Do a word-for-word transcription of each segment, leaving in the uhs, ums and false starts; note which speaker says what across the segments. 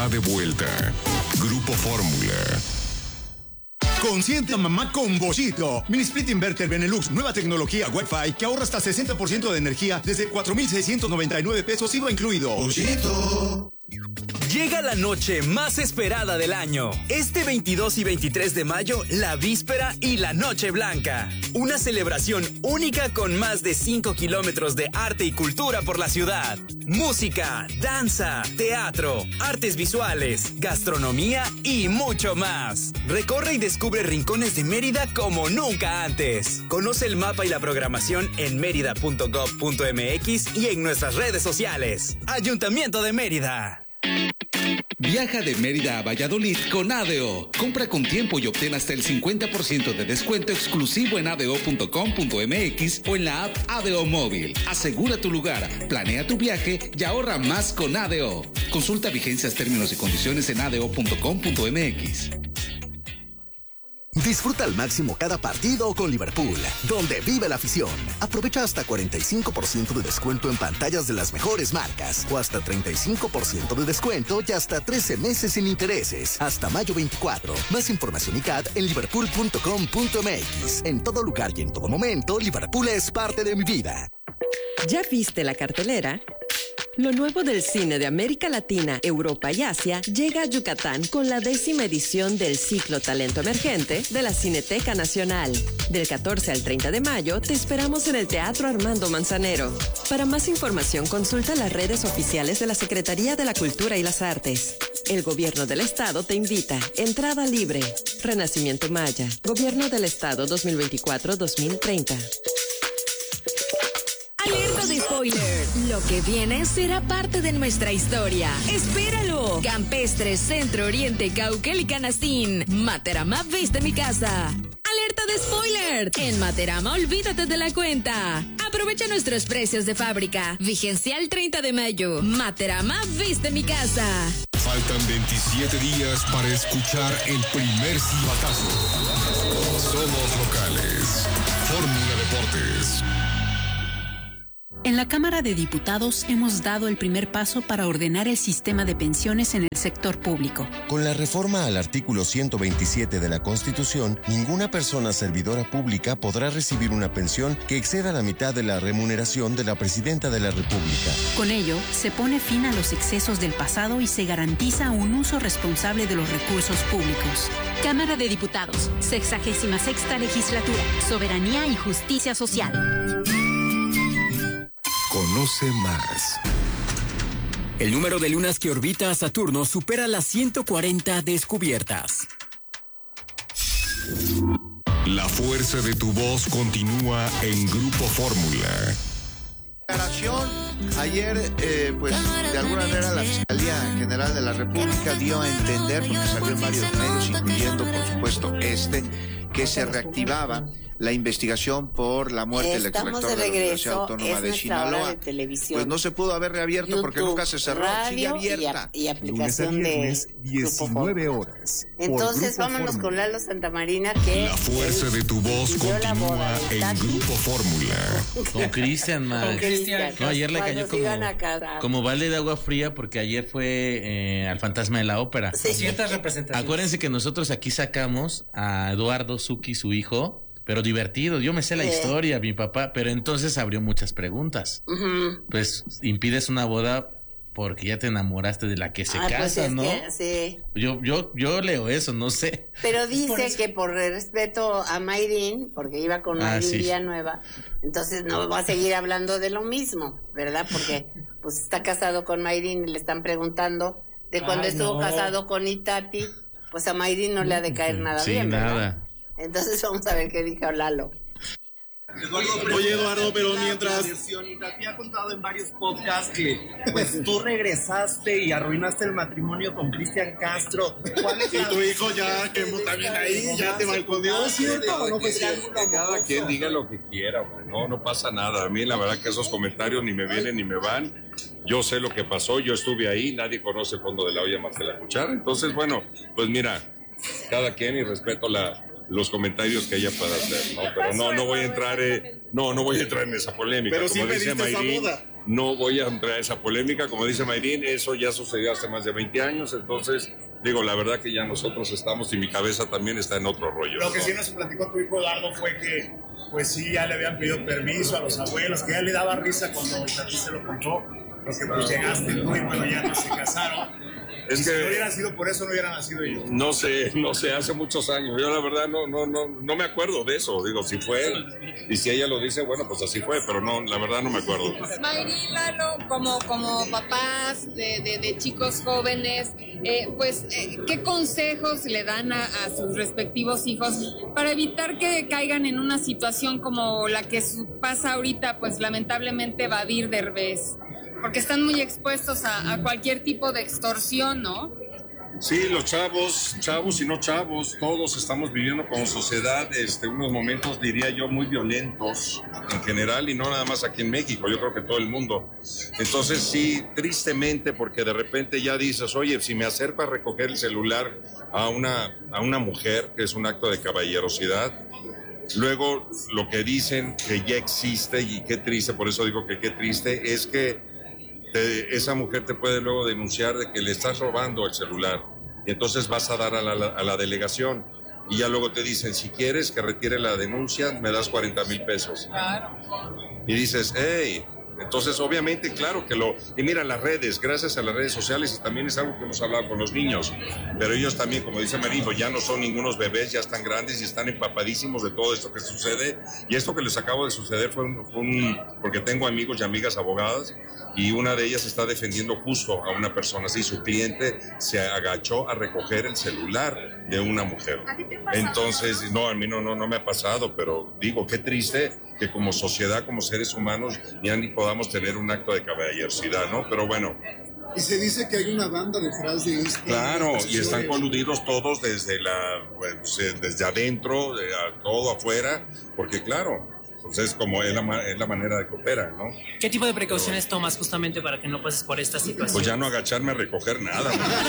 Speaker 1: está de vuelta. Grupo Fórmula.
Speaker 2: Consiente a mamá con Boschito. Mini Split Inverter Benelux, nueva tecnología Wi-Fi que ahorra hasta sesenta por ciento de energía desde cuatro mil seiscientos noventa y nueve pesos I V A incluido. Boschito.
Speaker 3: Llega la noche más esperada del año. Este veintidós y veintitrés de mayo, la víspera y la Noche Blanca. Una celebración única con más de cinco kilómetros de arte y cultura por la ciudad. Música, danza, teatro, artes visuales, gastronomía y mucho más. Recorre y descubre rincones de Mérida como nunca antes. Conoce el mapa y la programación en mérida punto gob punto mx y en nuestras redes sociales. Ayuntamiento de Mérida.
Speaker 4: Viaja de Mérida a Valladolid con ADO. Compra con tiempo y obtén hasta el cincuenta por ciento de descuento exclusivo en a d o punto com punto m x o en la app ADO Móvil. Asegura tu lugar, planea tu viaje y ahorra más con ADO. Consulta vigencias, términos y condiciones en a d o punto com punto m x.
Speaker 5: Disfruta al máximo cada partido con Liverpool, donde vive la afición. Aprovecha hasta cuarenta y cinco por ciento de descuento en pantallas de las mejores marcas, o hasta treinta y cinco por ciento de descuento y hasta trece meses sin intereses, hasta mayo veinticuatro. Más información y C A D en liverpool punto com punto m x. En todo lugar y en todo momento, Liverpool es parte de mi vida.
Speaker 6: ¿Ya viste la cartelera? Lo nuevo del cine de América Latina, Europa y Asia llega a Yucatán con la décima edición del ciclo Talento Emergente de la Cineteca Nacional. Del catorce al treinta de mayo te esperamos en el Teatro Armando Manzanero. Para más información consulta las redes oficiales de la Secretaría de la Cultura y las Artes. El Gobierno del Estado te invita. Entrada libre. Renacimiento Maya. Gobierno del Estado dos mil veinticuatro a dos mil treinta.
Speaker 7: Alerta de spoiler. Lo que viene será parte de nuestra historia. ¡Espéralo! Campestre, Centro Oriente, Cauquel y Canastín. Materama viste mi casa. ¡Alerta de spoiler! En Materama olvídate de la cuenta. Aprovecha nuestros precios de fábrica. Vigencia el treinta de mayo. Materama viste mi casa.
Speaker 1: Faltan veintisiete días para escuchar el primer silbatazo. Somos locales. Fórmula Deportes.
Speaker 8: En la Cámara de Diputados hemos dado el primer paso para ordenar el sistema de pensiones en el sector público.
Speaker 9: Con la reforma al artículo ciento veintisiete de la Constitución, ninguna persona servidora pública podrá recibir una pensión que exceda la mitad de la remuneración de la Presidenta de la República.
Speaker 8: Con ello, se pone fin a los excesos del pasado y se garantiza un uso responsable de los recursos públicos. Cámara de Diputados, sexagésima sexta legislatura, Soberanía y Justicia Social.
Speaker 1: Conoce más.
Speaker 3: El número de lunas que orbita a Saturno supera las ciento cuarenta descubiertas.
Speaker 1: La fuerza de tu voz continúa en Grupo Fórmula.
Speaker 10: Ayer, eh, pues, de alguna manera la Fiscalía General de la República dio a entender, porque salió en varios medios, incluyendo, por supuesto, este, que se reactivaba la investigación por la muerte del exrector de, de la Universidad Autónoma de Sinaloa. De televisión, pues no se pudo haber reabierto YouTube, porque nunca se cerró, sigue abierta.
Speaker 11: Y, a, y aplicación
Speaker 10: viernes,
Speaker 11: de
Speaker 10: diecinueve horas.
Speaker 11: Entonces vámonos con Lalo Santamarina, que
Speaker 1: la fuerza de tu voz continúa en Grupo Fórmula.
Speaker 12: Con Cristian más.
Speaker 11: Con Cristian.
Speaker 12: No, ayer le cayó como, como balde de agua fría porque ayer fue eh, al Fantasma de la Ópera.
Speaker 11: Sí.
Speaker 13: Ciertas representaciones.
Speaker 12: Acuérdense que nosotros aquí sacamos a Eduardo Zucchi, su hijo, pero divertido. Yo me sé la sí. historia, mi papá, pero entonces abrió muchas preguntas. Uh-huh. Pues impides una boda porque ya te enamoraste de la que se ah, casa, pues es ¿no?
Speaker 11: Que, sí.
Speaker 12: Yo, yo, yo leo eso, no sé.
Speaker 11: Pero dice por que por respeto a Mayrín, porque iba con Mayrín ah, sí. Villanueva, entonces no va a seguir hablando de lo mismo, ¿verdad? Porque pues está casado con Mayrín y le están preguntando de cuando Ay, estuvo no. casado con Itati, pues a Mayrín no le ha de caer nada
Speaker 12: sí,
Speaker 11: bien, ¿verdad?
Speaker 12: nada.
Speaker 11: Entonces vamos a ver qué dijo Lalo.
Speaker 14: Oye, Eduardo, pero mientras...
Speaker 13: Te ha contado en varios podcasts que pues tú regresaste y arruinaste el matrimonio con Cristian Castro.
Speaker 14: ¿Cuál es y tu hijo ya que también ahí ya te balconeó, ¿cierto o no fue cierto?
Speaker 15: Cada quien diga lo que quiera, hombre. No, no pasa nada. A mí la verdad que esos comentarios ni me vienen ni me van. Yo sé lo que pasó, yo estuve ahí, nadie conoce el fondo de la olla más que la cuchara. Entonces, bueno, pues mira, cada quien y respeto la... los comentarios que ella pueda hacer, ¿no? Pero no, no voy a entrar, eh, no, no voy a entrar en esa polémica.
Speaker 14: Pero sí
Speaker 15: como dice
Speaker 14: pediste
Speaker 15: Mayrín,
Speaker 14: esa boda.
Speaker 15: no voy a entrar a esa polémica, como dice Mayrín, eso ya sucedió hace más de veinte años, entonces digo, la verdad que ya nosotros estamos y mi cabeza también está en otro rollo.
Speaker 14: Lo que
Speaker 15: ¿no?
Speaker 14: sí nos platicó tu hijo Eduardo fue que, pues sí, ya le habían pedido permiso a los abuelos, que ya le daba risa cuando a ti se lo contó, porque pues llegaste tú y bueno, ya no se casaron.
Speaker 15: Es
Speaker 14: y
Speaker 15: que,
Speaker 14: si no hubiera sido por eso, no hubiera nacido yo.
Speaker 15: No sé, no sé, hace muchos años. Yo la verdad no, no, no, no me acuerdo de eso. Digo, si fue, y si ella lo dice, bueno, pues así fue, pero no, la verdad no me acuerdo.
Speaker 16: Mayrín, Lalo, como, como papás de, de, de chicos jóvenes, eh, pues, eh, ¿qué consejos le dan a, a sus respectivos hijos para evitar que caigan en una situación como la que pasa ahorita, pues lamentablemente Badir Derbez? Porque están muy expuestos a, a cualquier tipo de extorsión, ¿no?
Speaker 15: Sí, los chavos, chavos y no chavos, todos estamos viviendo como sociedad este, unos momentos, diría yo, muy violentos en general y no nada más aquí en México, yo creo que todo el mundo. Entonces sí, tristemente, porque de repente ya dices, oye, si me acerco a recoger el celular a una, a una mujer, que es un acto de caballerosidad, luego lo que dicen que ya existe, y qué triste, por eso digo que qué triste, es que Te, esa mujer te puede luego denunciar de que le estás robando el celular y entonces vas a dar a la, a la delegación y ya luego te dicen, si quieres que retire la denuncia, me das cuarenta mil pesos. Claro. Y dices, hey, entonces obviamente, claro que lo... Y mira, las redes, gracias a las redes sociales, y también es algo que hemos hablado con los niños, pero ellos también, como dice Marino, ya no son ningunos bebés, ya están grandes y están empapadísimos de todo esto que sucede. Y esto que les acabo de suceder fue un... Fue un porque tengo amigos y amigas abogadas, y una de ellas está defendiendo justo a una persona así. Su cliente se agachó a recoger el celular de una mujer. Entonces, no, a mí no, no, no me ha pasado, pero digo, qué triste que como sociedad, como seres humanos, ya ni podamos tener un acto de caballerosidad, ¿no? Pero bueno.
Speaker 17: Y se dice que hay una banda detrás de esto.
Speaker 15: Claro, y están coludidos todos desde la, pues, desde adentro, de, a, todo afuera, porque claro, entonces como es la, es la manera de que operan, ¿no?
Speaker 18: ¿Qué tipo de precauciones Pero, tomas justamente para que no pases por esta situación?
Speaker 15: Pues ya no agacharme a recoger nada.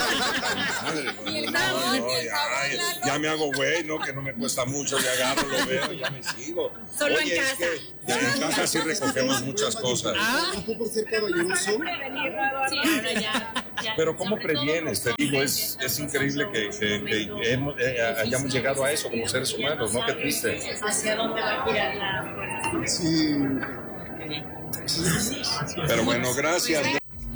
Speaker 15: Madre, no, no, no, ya, ya me hago güey, ¿no? Que no me cuesta mucho, ya agarro, lo veo, ya me sigo.
Speaker 16: Solo
Speaker 15: Oye,
Speaker 16: en casa.
Speaker 15: Es que ya en casa sí recogemos muchas cosas.
Speaker 17: ¿Ah? por ser caballeroso?
Speaker 16: Sí, ahora ya.
Speaker 15: Pero ¿cómo previenes? Te digo, es, es increíble que, que, que hemos, eh, hayamos llegado a eso como seres humanos, ¿no? Qué triste.
Speaker 16: ¿Hacia dónde va a girar la fuerza?
Speaker 17: Sí.
Speaker 15: Pero bueno, gracias.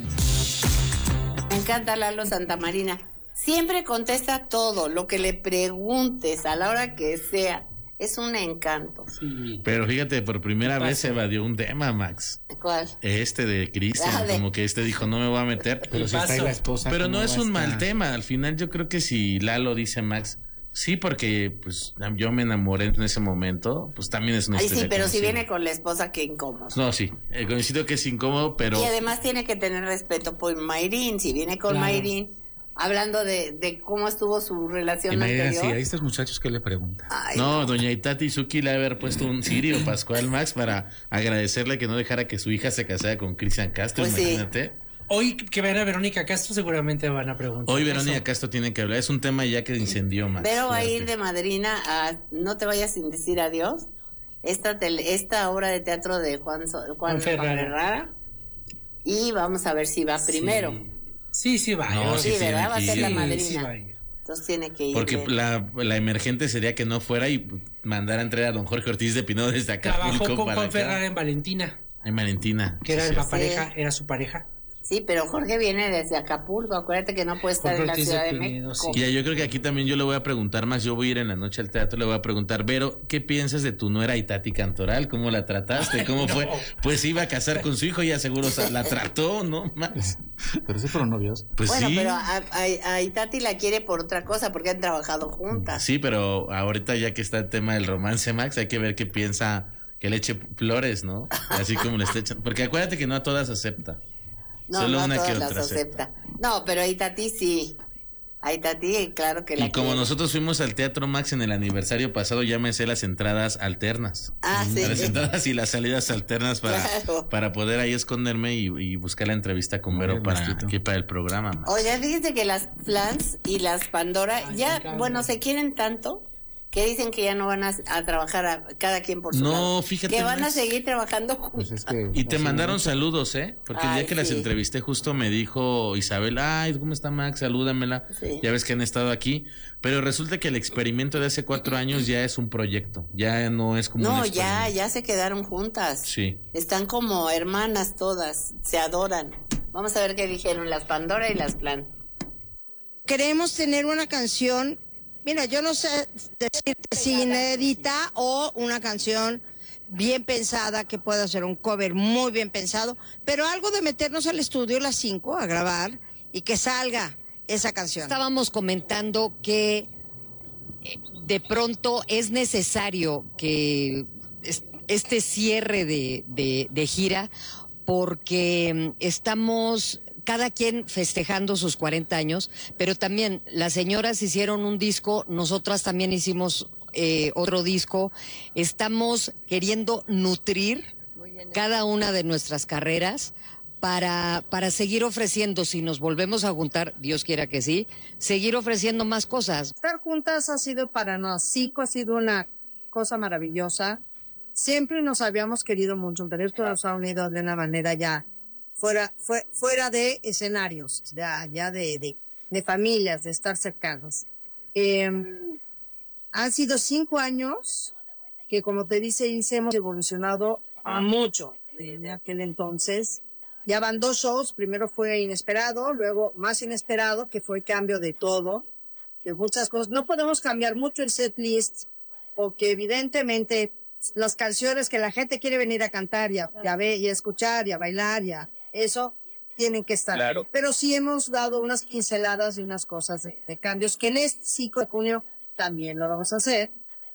Speaker 11: Me encanta Lalo Santamarina. Siempre contesta todo, lo que le preguntes a la hora que sea. Es un encanto.
Speaker 12: Sí. Pero fíjate, por primera vez se evadió un tema, Max.
Speaker 11: ¿Cuál?
Speaker 12: Este de Cristian,
Speaker 11: Ah, de...
Speaker 12: como que este dijo, no me voy a meter.
Speaker 19: Pero si está ahí la esposa.
Speaker 12: Pero no es un mal
Speaker 19: estar?
Speaker 12: tema. Al final yo creo que si Lalo dice Max, sí, porque pues yo me enamoré en ese momento, pues también es una
Speaker 11: Ay,
Speaker 12: historia
Speaker 11: sí, pero
Speaker 12: conocida.
Speaker 11: si viene con la esposa, qué incómodo.
Speaker 12: No, sí, eh, coincido que es incómodo, pero...
Speaker 11: Y además tiene que tener respeto por Mayrín. Si viene con
Speaker 19: Claro.
Speaker 11: Mayrín, hablando de, de cómo estuvo su relación
Speaker 19: Imagínate,
Speaker 11: anterior.
Speaker 19: sí, a estos muchachos, ¿qué le preguntan?
Speaker 11: Ay,
Speaker 12: no,
Speaker 11: no,
Speaker 12: doña Itati Suki le ha haber puesto un cirio Pascual Max para agradecerle que no dejara que su hija se casara con Cristian Castro,
Speaker 11: Pues sí.
Speaker 12: imagínate.
Speaker 18: Hoy que vean a Verónica Castro seguramente van a preguntar.
Speaker 12: Hoy
Speaker 18: eso.
Speaker 12: Verónica Castro tiene que hablar, es un tema ya que incendió Max.
Speaker 11: Pero va a ir
Speaker 12: fuerte.
Speaker 11: de madrina a No te vayas sin decir adiós. Esta, tele, esta obra de teatro de Juan, so, Juan,
Speaker 18: Juan Ferrara.
Speaker 11: Juan Ferrara. Y vamos a ver si va primero.
Speaker 18: Sí, sí va.
Speaker 12: No,
Speaker 18: yo-
Speaker 11: sí,
Speaker 12: sí tiene
Speaker 11: ¿verdad? Va a
Speaker 12: que
Speaker 11: ser la
Speaker 12: ir.
Speaker 11: madrina.
Speaker 18: Sí, va a ir.
Speaker 11: Entonces tiene que ir.
Speaker 12: Porque
Speaker 11: bien.
Speaker 12: la, la emergente sería que no fuera y mandar a entregar a don Jorge Ortiz de Pinedo desde Acapulco
Speaker 18: Trabajó con
Speaker 12: para
Speaker 18: Juan
Speaker 12: acá.
Speaker 18: Ferrara en Valentina,
Speaker 12: En Valentina.
Speaker 18: que era
Speaker 12: Sí,
Speaker 18: la
Speaker 12: sí.
Speaker 18: pareja, era su pareja.
Speaker 11: Sí, pero Jorge viene desde Acapulco. Acuérdate que no puede estar
Speaker 18: Jorge
Speaker 11: en la
Speaker 18: Ortiz de
Speaker 11: Ciudad de,
Speaker 18: Pinedo,
Speaker 11: México.
Speaker 12: Mira, yo creo que aquí también yo le voy a preguntar más. Yo voy a ir en la noche al teatro, le voy a preguntar, Vero, ¿qué piensas de tu nuera Itati Cantoral? ¿Cómo la trataste? ¿Cómo
Speaker 18: Ay, no.
Speaker 12: fue? Pues iba a casar con su hijo, ya seguro o la trató, ¿no? Más.
Speaker 19: Pero sí fueron novios.
Speaker 12: Pues
Speaker 11: bueno,
Speaker 12: sí.
Speaker 11: pero a, a, a Itati la quiere por otra cosa, porque han trabajado juntas.
Speaker 12: Sí, pero ahorita ya que está el tema del romance, Max, hay que ver qué piensa que le eche flores, ¿no? Así como le está echando. Porque acuérdate que no a todas acepta.
Speaker 11: No,
Speaker 12: Solo
Speaker 11: no
Speaker 12: una
Speaker 11: todas
Speaker 12: que
Speaker 11: las
Speaker 12: otra
Speaker 11: acepta. No, pero a Itati sí. A Itati, claro que la
Speaker 12: Y como
Speaker 11: quiere.
Speaker 12: nosotros fuimos al Teatro Max en el aniversario pasado, ya me sé las entradas alternas.
Speaker 11: Ah, sí.
Speaker 12: Las entradas y las salidas alternas para,
Speaker 11: Claro.
Speaker 12: para poder ahí esconderme y, y buscar la entrevista con Vero para, aquí para el programa. Max.
Speaker 11: Oye, fíjense que las Flans y las Pandora
Speaker 18: Ay,
Speaker 11: ya,
Speaker 18: me encanta.
Speaker 11: bueno, se quieren tanto que dicen que ya no van a, a trabajar a, cada quien por su
Speaker 12: no,
Speaker 11: lado.
Speaker 12: Fíjate,
Speaker 11: que van
Speaker 12: Max.
Speaker 11: a seguir trabajando juntos.
Speaker 19: Pues es que,
Speaker 12: y te mandaron saludos, ¿eh? Porque
Speaker 11: Ay,
Speaker 12: el día que las
Speaker 11: sí.
Speaker 12: entrevisté justo me dijo Isabel, ay, ¿cómo está Max? Salúdamela.
Speaker 11: Sí.
Speaker 12: Ya ves que han estado aquí. Pero resulta que el experimento de hace cuatro años ya es un proyecto. Ya no es como
Speaker 11: No,
Speaker 12: un
Speaker 11: ya, ya se quedaron juntas.
Speaker 12: Sí.
Speaker 11: Están como hermanas todas, se adoran. Vamos a ver qué dijeron las Pandora y las Plan.
Speaker 20: Queremos tener una canción, mira, yo no sé decirte si inédita o una canción bien pensada, que pueda ser un cover muy bien pensado, pero algo de meternos al estudio a las cinco a grabar y que salga esa canción.
Speaker 21: Estábamos comentando que eh, de pronto es necesario que es- este cierre de, de- de gira, porque mm, estamos cada quien festejando sus cuarenta años, pero también las señoras hicieron un disco, nosotras también hicimos eh, otro disco. Estamos queriendo nutrir cada una de nuestras carreras para, para seguir ofreciendo, si nos volvemos a juntar, Dios quiera que sí, seguir ofreciendo más cosas.
Speaker 20: Estar juntas ha sido para nosotros, ha sido una cosa maravillosa. Siempre nos habíamos querido mucho, pero esto nos ha unido de una manera ya fuera, fue, fuera de escenarios, ya, ya de, de, de familias, de estar cercanos. Eh, han sido cinco años que, como te dice, hemos evolucionado a mucho desde aquel entonces. Ya van dos shows, primero fue inesperado, luego más inesperado, que fue cambio de todo, de muchas cosas. No podemos cambiar mucho el set list, porque evidentemente las canciones que la gente quiere venir a cantar y a, y a ver, y a escuchar y a bailar, y a eso, tienen que estar.
Speaker 22: Claro.
Speaker 20: Pero sí hemos dado unas pinceladas y unas cosas de, de cambios, que en este cinco de junio también lo vamos a hacer.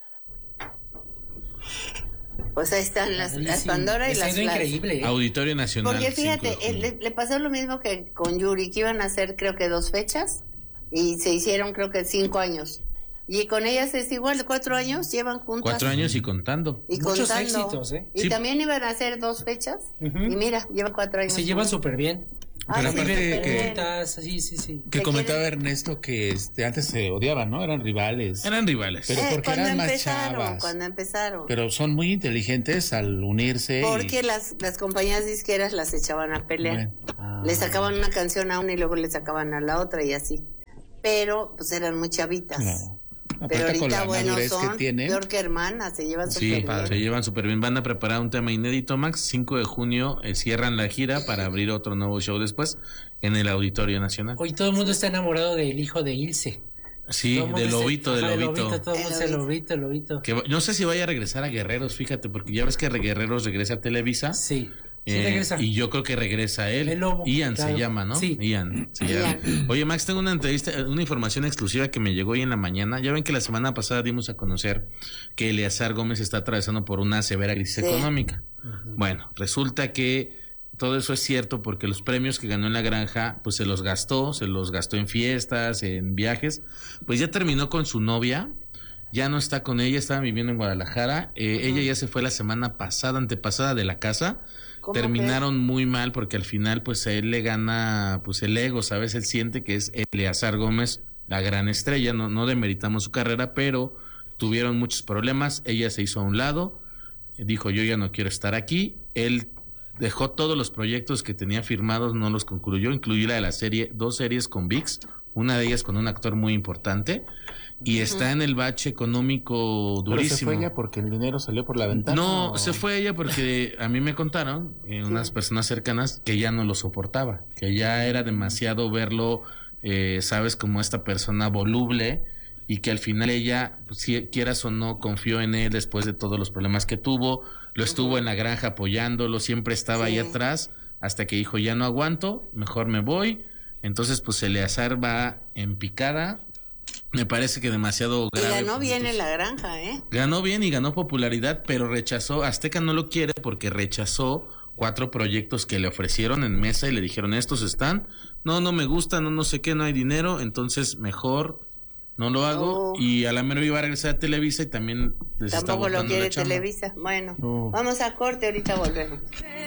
Speaker 11: Pues ahí están las, las Pandora y las Plan.
Speaker 12: Auditorio Nacional.
Speaker 11: Porque
Speaker 12: cinco de
Speaker 11: fíjate,
Speaker 12: junio.
Speaker 11: eh, le, le pasó lo mismo que con Yuri, que iban a hacer creo que dos fechas y se hicieron creo que cinco años. Y con ellas es igual, cuatro años llevan juntas.
Speaker 12: Cuatro años y contando.
Speaker 11: Y
Speaker 18: Muchos
Speaker 11: contando.
Speaker 18: éxitos, ¿eh?
Speaker 11: Y
Speaker 12: Sí.
Speaker 11: también iban a hacer dos fechas. Y mira, llevan cuatro años.
Speaker 18: Se llevan súper bien.
Speaker 11: Ah,
Speaker 19: Pero
Speaker 11: sí,
Speaker 19: aparte
Speaker 11: súper
Speaker 19: que-
Speaker 11: bien.
Speaker 18: Juntas, sí, sí, sí.
Speaker 19: Que comentaba Ernesto que este, antes se odiaban, ¿no? Eran rivales.
Speaker 12: Eran rivales.
Speaker 19: Pero
Speaker 11: Eh,
Speaker 19: porque
Speaker 11: cuando
Speaker 19: eran más
Speaker 11: empezaron,
Speaker 19: chavas.
Speaker 11: cuando empezaron.
Speaker 19: Pero son muy inteligentes al unirse. y-
Speaker 11: Porque las, las compañías disqueras las echaban a pelear. Le sacaban una canción a una y luego le sacaban a la otra y así. Pero pues eran muy chavitas.
Speaker 19: Claro.
Speaker 11: Pero
Speaker 19: Aparte, con
Speaker 11: ahorita,
Speaker 19: la
Speaker 11: bueno,
Speaker 19: madurez que
Speaker 11: son
Speaker 19: tienen.
Speaker 11: peor que hermanas, se llevan
Speaker 12: Sí,
Speaker 11: súper bien.
Speaker 12: se llevan súper bien. Van a preparar un tema inédito, Max. cinco de junio eh, cierran la gira para abrir otro nuevo show después en el Auditorio Nacional.
Speaker 18: Hoy todo el mundo está enamorado del hijo de Ilse.
Speaker 12: Sí,
Speaker 18: Todo el mundo
Speaker 12: del
Speaker 18: está-
Speaker 12: lobito, del
Speaker 18: Ajá,
Speaker 12: lobito.
Speaker 18: todo el mundo dice lobito, lobito.
Speaker 12: Que va- no sé si vaya a regresar a Guerreros, fíjate, porque ya ves que Guerreros regresa a Televisa.
Speaker 18: Sí,
Speaker 12: Eh,
Speaker 18: sí regresa.
Speaker 12: Y yo creo que regresa él.
Speaker 18: El lobo,
Speaker 12: Ian
Speaker 18: claro.
Speaker 12: se llama, ¿no?
Speaker 18: Sí.
Speaker 12: Ian. se llama. Oye, Max, tengo una entrevista, una información exclusiva que me llegó hoy en la mañana. Ya ven que la semana pasada dimos a conocer que Eleazar Gómez está atravesando por una severa crisis
Speaker 11: Sí.
Speaker 12: económica. Bueno, resulta que todo eso es cierto porque los premios que ganó en la granja, pues se los gastó, se los gastó en fiestas, en viajes. Pues ya terminó con su novia. Ya no está con ella, estaba viviendo en Guadalajara. Eh, Ella ya se fue la semana pasada, antepasada de la casa.
Speaker 11: ¿Cómo
Speaker 12: Terminaron muy mal porque al final pues a él le gana pues el ego, ¿sabes? Él siente que es Eleazar Gómez la gran estrella, no, no demeritamos su carrera, pero tuvieron muchos problemas. Ella se hizo a un lado, dijo yo ya no quiero estar aquí. Él dejó todos los proyectos que tenía firmados, no los concluyó, incluida la de la serie, dos series con V I X, una de ellas con un actor muy importante. Y está en el bache económico
Speaker 19: Pero
Speaker 12: durísimo.
Speaker 19: se fue ella porque el dinero salió por la ventana.
Speaker 12: No,
Speaker 19: ¿o?
Speaker 12: se fue ella porque a mí me contaron, eh, unas personas cercanas, que ya no lo soportaba, que ya era demasiado verlo, eh, sabes, como esta persona voluble, y que al final ella, pues, si quieras o no, confió en él después de todos los problemas que tuvo, lo estuvo en la granja apoyándolo, siempre estaba ahí atrás, hasta que dijo, ya no aguanto, mejor me voy. Entonces, pues Eleazar va en picada. Me parece que demasiado
Speaker 11: Y
Speaker 12: grave.
Speaker 11: ganó bien en la granja, ¿eh?
Speaker 12: Ganó bien y ganó popularidad, pero rechazó, Azteca no lo quiere porque rechazó cuatro proyectos que le ofrecieron en mesa y le dijeron, estos están, no, no me gustan, no, no sé qué, no hay dinero, entonces mejor no lo hago.
Speaker 11: Oh.
Speaker 12: Y a la mero iba a regresar a Televisa y también les está
Speaker 11: Tampoco lo
Speaker 12: botando
Speaker 11: quiere
Speaker 12: la chamba.
Speaker 11: Televisa. Bueno,
Speaker 12: No.
Speaker 11: vamos a corte, ahorita volvemos.